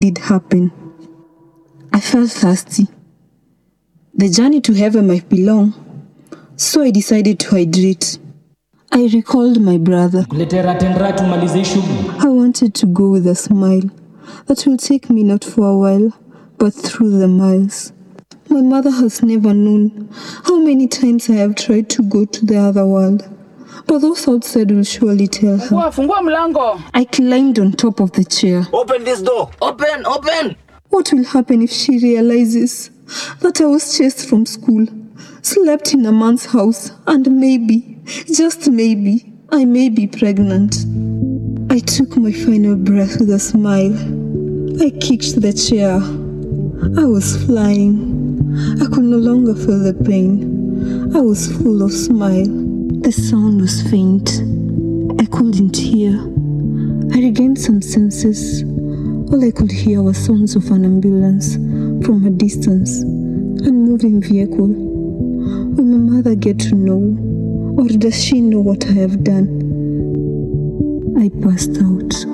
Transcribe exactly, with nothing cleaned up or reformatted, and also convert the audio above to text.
did happen. I felt thirsty. The journey to heaven might be long, so I decided to hydrate. I recalled my brother. I wanted to go with a smile that will take me not for a while, but through the miles. My mother has never known how many times I have tried to go to the other world, but those outside will surely tell her. I climbed on top of the chair. Open this door! Open! Open! What will happen if she realizes that I was chased from school, slept in a man's house, and maybe, just maybe, I may be pregnant? I took my final breath with a smile. I kicked the chair. I was flying. I could no longer feel the pain. I was full of smile. The sound was faint. I couldn't hear. I regained some senses. All I could hear was sounds of an ambulance from a distance, and moving vehicle. Will my mother get to know, or does she know what I have done? I passed out.